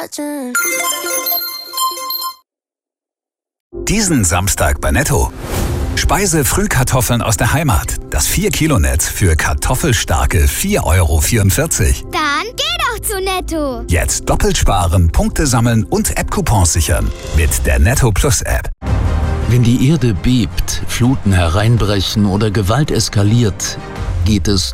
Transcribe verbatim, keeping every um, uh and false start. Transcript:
watching. Diesen Samstag bei Netto. Speise-Frühkartoffeln aus der Heimat. Das vier Kilo Netz für kartoffelstarke vier Euro vierundvierzig. Dann geh doch zu Netto. Jetzt doppelt sparen, Punkte sammeln und App-Coupons sichern. Mit der Netto Plus App. Wenn die Erde bebt, Fluten hereinbrechen oder Gewalt eskaliert, geht es